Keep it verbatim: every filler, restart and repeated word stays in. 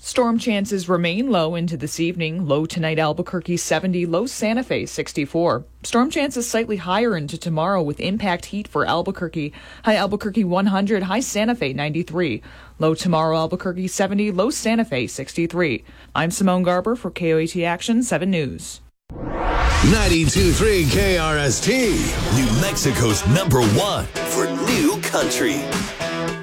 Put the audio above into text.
Storm chances remain low into this evening. Low tonight, Albuquerque seventy, low Santa Fe sixty-four. Storm chances slightly higher into tomorrow with impact heat for Albuquerque. High Albuquerque one hundred, high Santa Fe ninety-three. Low tomorrow, Albuquerque seventy, low Santa Fe sixty-three. I'm Simone Garber for K O A T Action seven News. ninety-two point three K R S T, New Mexico's number one for new country.